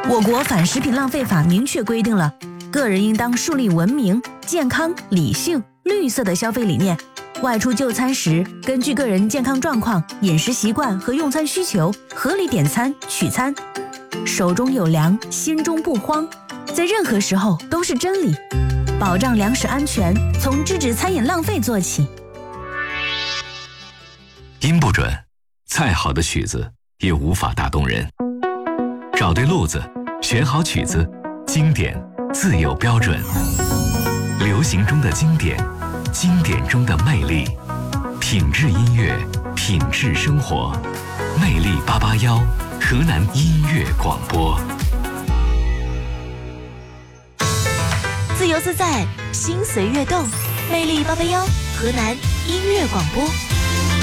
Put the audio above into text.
我国反食品浪费法明确规定了，个人应当树立文明、健康、理性、绿色的消费理念。外出就餐时，根据个人健康状况、饮食习惯和用餐需求，合理点餐取餐。手中有粮，心中不慌，在任何时候都是真理。保障粮食安全，从制止餐饮浪费做起。 音不准，再好的曲子也无法打动人。找对路子，选好曲子，经典自有标准。流行中的经典，经典中的魅力，品质音乐，品质生活。魅力881，河南音乐广播。 自由自在，心随悦动。魅力881，河南音乐广播。